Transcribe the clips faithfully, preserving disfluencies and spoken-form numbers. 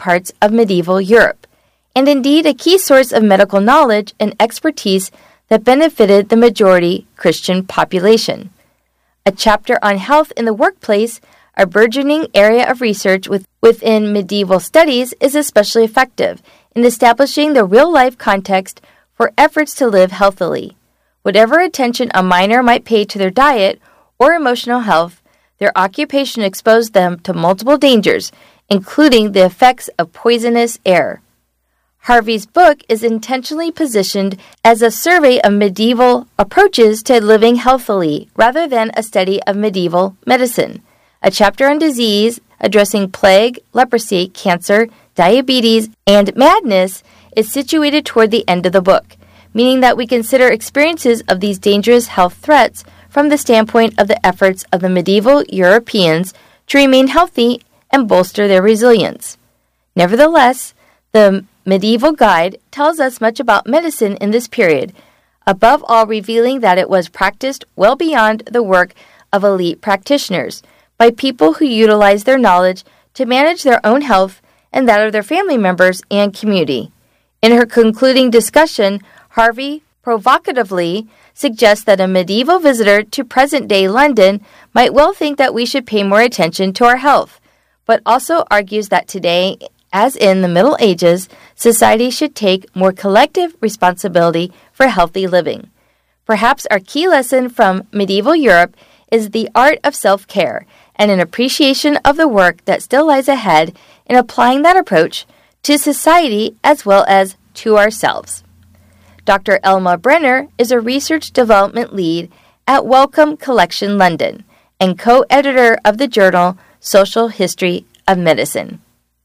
parts of medieval Europe, and indeed a key source of medical knowledge and expertise that benefited the majority Christian population. A chapter on health in the workplace, a burgeoning area of research with, within medieval studies, is especially effective in establishing the real-life context for efforts to live healthily. Whatever attention a miner might pay to their diet or emotional health, their occupation exposed them to multiple dangers, including the effects of poisonous air. Harvey's book is intentionally positioned as a survey of medieval approaches to living healthily rather than a study of medieval medicine. A chapter on disease addressing plague, leprosy, cancer, diabetes, and madness is situated toward the end of the book, meaning that we consider experiences of these dangerous health threats from the standpoint of the efforts of the medieval Europeans to remain healthy and bolster their resilience. Nevertheless, the Medieval Guide tells us much about medicine in this period, above all revealing that it was practiced well beyond the work of elite practitioners, by people who utilized their knowledge to manage their own health and that of their family members and community. In her concluding discussion, Harvey provocatively suggests that a medieval visitor to present-day London might well think that we should pay more attention to our health, but also argues that today, as in the Middle Ages, society should take more collective responsibility for healthy living. Perhaps our key lesson from medieval Europe is the art of self-care and an appreciation of the work that still lies ahead in applying that approach to society as well as to ourselves. Doctor Elma Brenner is a research development lead at Wellcome Collection London and co-editor of the journal Social History of Medicine.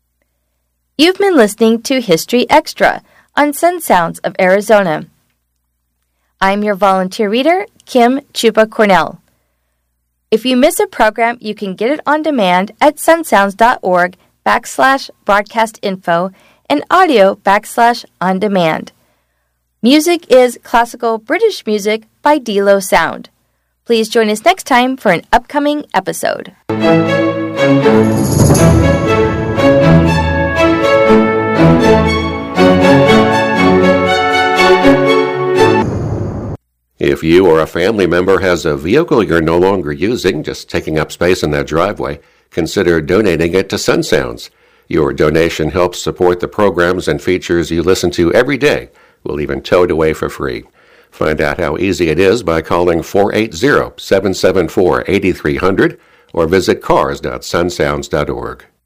You've been listening to History Extra on Sun Sounds of Arizona. I'm your volunteer reader, Kim Chupa-Cornell. If you miss a program, you can get it on demand at sunsounds.org backslash broadcast info and audio backslash on demand. Music is classical British music by D-Lo Sound. Please join us next time for an upcoming episode. If you or a family member has a vehicle you're no longer using, just taking up space in that driveway, consider donating it to Sun Sounds. Your donation helps support the programs and features you listen to every day. We'll even tow it away for free. Find out how easy it is by calling four eight zero, seven seven four, eight three zero zero or visit cars dot sun sounds dot org.